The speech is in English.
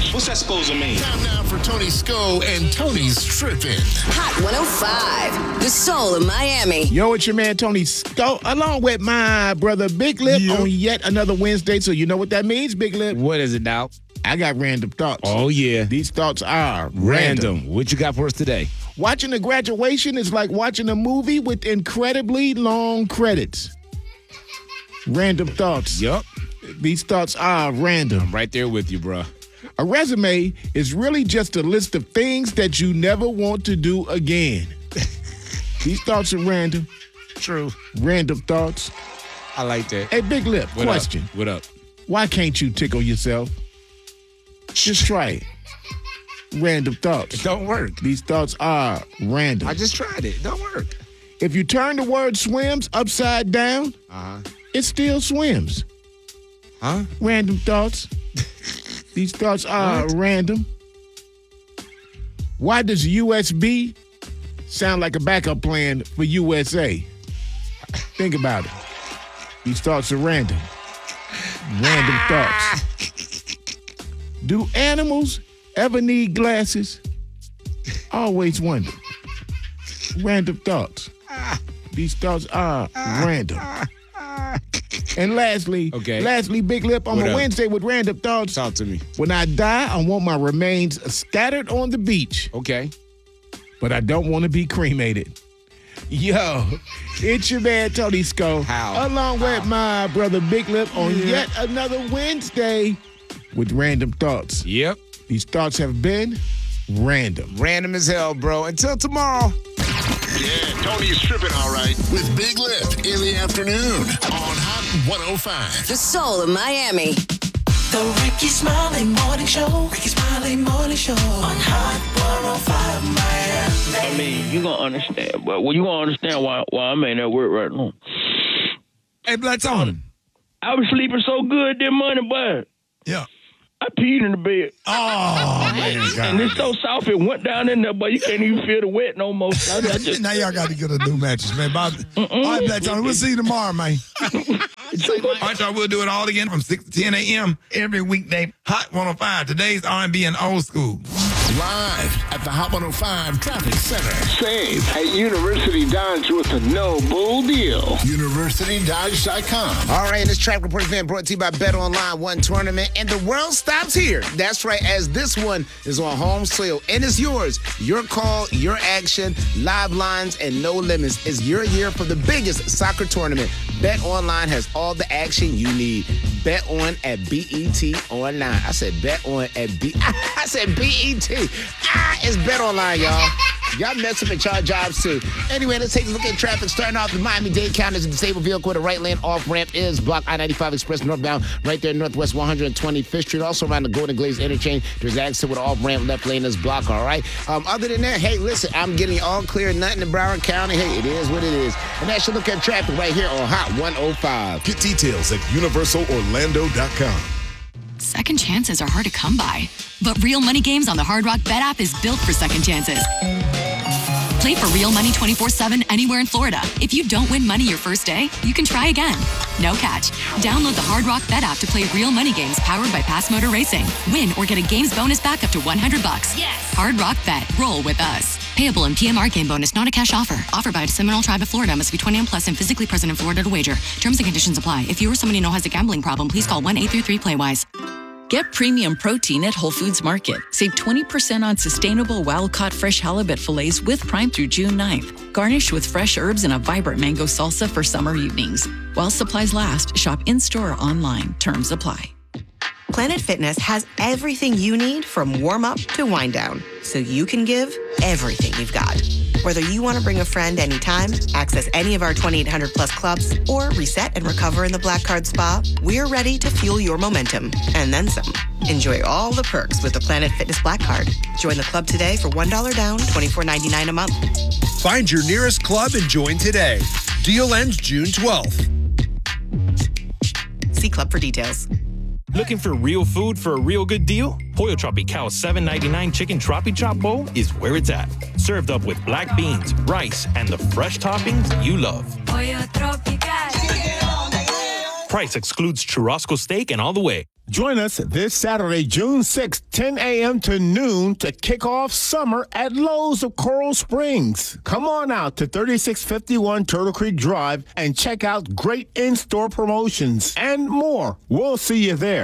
What's that supposed to mean? Time now for Tony Sko and Tony's Trippin'. Hot 105, the soul of Miami. Yo, it's your man Tony Sko, along with my brother Big Lip on yet another Wednesday. So you know what that means, Big Lip? What is it now? I got random thoughts. Oh, yeah. These thoughts are random. What you got for us today? Watching a graduation is like watching a movie with incredibly long credits. Random thoughts. Yup. These thoughts are random. I'm right there with you, bro. A resume is really just a list of things that you never want to do again. These thoughts are random. True. Random thoughts. I like that. Hey, Big Lip, What question. Up? What up? Why can't you tickle yourself? Just try it. Random thoughts. It don't work. These thoughts are random. I just tried it. It don't work. If you turn the word swims upside down, it still swims. Huh? Random thoughts. These thoughts are random. Why does USB sound like a backup plan for USA? Think about it. These thoughts are random. Random thoughts. Do animals ever need glasses? Always wonder. Random thoughts. These thoughts are random. And lastly, Big Lip, on a Wednesday with random thoughts. Talk to me. When I die, I want my remains scattered on the beach. Okay. But I don't want to be cremated. Yo, it's your man Tony Sko. Along with my brother Big Lip on yet another Wednesday with random thoughts. Yep. These thoughts have been random. Random as hell, bro. Until tomorrow. Yeah, Tony is tripping, all right. With Big Lip in the afternoon on Hot 105. The soul of Miami. The Ricky Smiley Morning Show. Ricky Smiley Morning Show on Hot 105 Miami. I mean, you gonna understand. Well, you gonna understand why I'm in that work right now. Hey, Blaton. I was sleeping so good that morning, but I peed in the bed. Oh, man. And it's so soft, it went down in there, but you can't even feel the wet no more. So I just... Now y'all got to get a new mattress, man. All right, Blaton, we'll see you tomorrow, man. All right, y'all, we'll do it all again from 6 to 10 a.m. every weekday. Hot 105, today's R&B and old school. Live at the Hot 105 Traffic Center. Save at University Dodge with a no-bull deal. UniversityDodge.com. All right, and this track report has been brought to you by Bet Online One Tournament, and the world stops here. That's right, as this one is on home soil, and it's yours. Your call, your action, live lines, and no limits. It's your year for the biggest soccer tournament. Bet Online has all the action you need. Bet on at BET Online. I said bet on at I said BET. It's Bet Online, y'all. Y'all mess up at y'all jobs, too. Anyway, let's take a look at traffic. Starting off, the Miami-Dade County is a disabled vehicle with a right lane off-ramp is blocked I-95 Express northbound right there northwest 125th Street. Also around the Golden Glades interchange, there's accident with an off-ramp left lane is blocked, all right? Other than that, hey, listen, I'm getting all clear, nothing in Broward County. Hey, it is what it is. And that's your look at traffic right here on Hot 105. Get details at universalorlando.com. Second chances are hard to come by, but Real Money Games on the Hard Rock Bet app is built for second chances. Play for real money 24/7 anywhere in Florida. If you don't win money your first day, you can try again. No catch. Download the Hard Rock Bet app to play real money games powered by Pass Motor Racing. Win or get a games bonus back up to $100. Yes. Hard Rock Bet. Roll with us. Payable in PMR game bonus, not a cash offer. Offered by the Seminole Tribe of Florida. Must be 21 plus and physically present in Florida to wager. Terms and conditions apply. If you or somebody you know has a gambling problem, please call 1-833-PLAY-WISE. Get premium protein at Whole Foods Market. Save 20% on sustainable wild-caught fresh halibut fillets with Prime through June 9th. Garnish with fresh herbs and a vibrant mango salsa for summer evenings. While supplies last, shop in-store or online. Terms apply. Planet Fitness has everything you need from warm-up to wind-down, so you can give everything you've got. Whether you want to bring a friend anytime, access any of our 2,800-plus clubs, or reset and recover in the Black Card Spa, we're ready to fuel your momentum, and then some. Enjoy all the perks with the Planet Fitness Black Card. Join the club today for $1 down, $24.99 a month. Find your nearest club and join today. Deal ends June 12th. See club for details. Looking for real food for a real good deal? Pollo Tropical $7.99 Chicken Tropi Chop Bowl is where it's at. Served up with black beans, rice, and the fresh toppings you love. Pollo Tropical. Price excludes churrasco steak and all the way. Join us this Saturday, June 6th, 10 a.m. to noon to kick off summer at Lowe's of Coral Springs. Come on out to 3651 Turtle Creek Drive and check out great in-store promotions and more. We'll see you there.